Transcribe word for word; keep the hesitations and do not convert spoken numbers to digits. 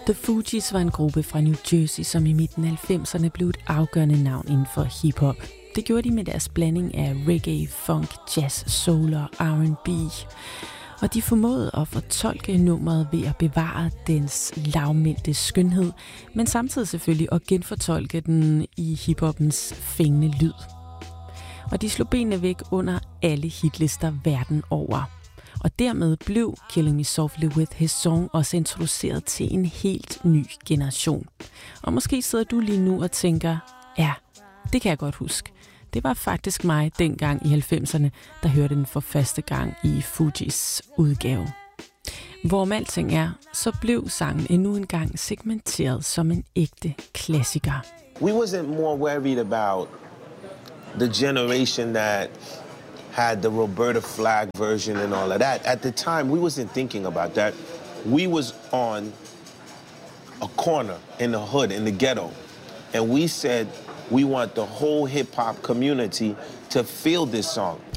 The Fugees var en gruppe fra New Jersey, som i midten af halvfemserne blev et afgørende navn inden for hiphop. Det gjorde de med deres blanding af reggae, funk, jazz, soul og R and B. Og de formåede at fortolke nummeret ved at bevare dens lavmælte skønhed, men samtidig selvfølgelig at genfortolke den i hiphopens fængende lyd. Og de slog benene væk under alle hitlister verden over. Og dermed blev Killing Me Softly with His Song også introduceret til en helt ny generation. Og måske sidder du lige nu og tænker, ja, det kan jeg godt huske. Det var faktisk mig dengang i halvfemserne, der hørte den for første gang i Fugees udgave. Hvorom alting er, så blev sangen endnu en gang segmenteret som en ægte klassiker. We wasn't more worried about the generation that had the Roberta Flack version and all of that. At the time, we wasn't thinking about that. We was on a corner in the hood, in the ghetto, and we said we want the whole hip-hop community to feel this song.